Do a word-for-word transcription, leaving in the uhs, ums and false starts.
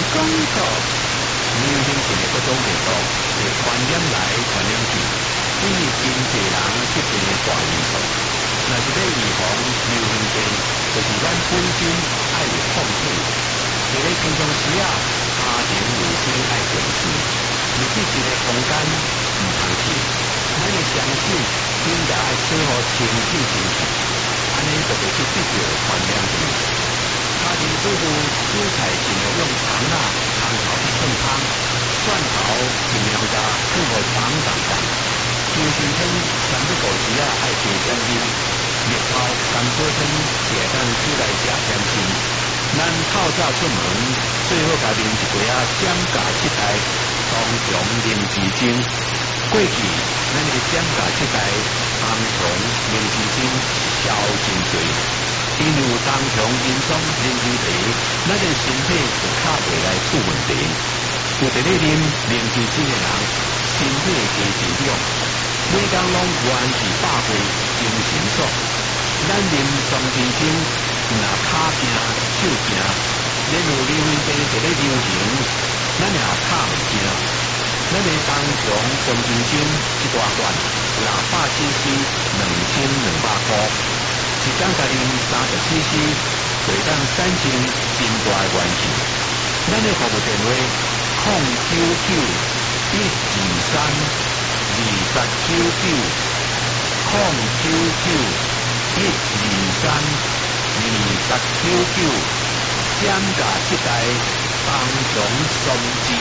工作。流行性的各种病毒会传染来传染去，这是真侪人疾病的大因素。若是要预防流行病，就是咱本身爱有控制。伫咧平常时啊，家庭卫生爱重视，入去一个空间唔通去，咱的相信应该爱做好清净清气，安尼就袂去得到传染病。家庭主妇煮菜尽量用汤啊、汤头去炖汤，蒜头尽量加放互长长长。精神汤三不五时啊，爱加点啉。蜜泡甘果汤也当煮来食点心。咱透早出门，最好家啉一杯啊giảm价七代，当中啉鸡精。过去咱的giảm价七代，当中啉鸡精消真多。因为有当中因中啉鸡皮，咱的身体就较袂来出问题。有伫咧啉啉鸡精的人，身体加质量，每工拢元气百倍，精神爽。咱啉双鸡精，若骹惊、手惊，连有流行病伫咧流行，咱也骹袂惊。咱的当中双鸡精一大罐，六百 C C， 两千两百块。一天甲啉三十 C C， 就当产生真大的元气。咱的服务电话：零九九一二三二十九九，零九九一二三二十九九，减价七代，当中双鸡